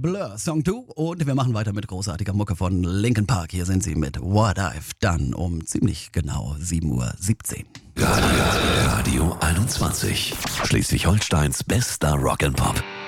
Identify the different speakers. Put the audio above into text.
Speaker 1: Blur, Song 2 und wir machen weiter mit großartiger Mucke von Linkin Park. Hier sind sie mit What I've Done um ziemlich genau 7:17 Uhr.
Speaker 2: Radio 21. Schleswig-Holsteins bester Rock'n'Pop.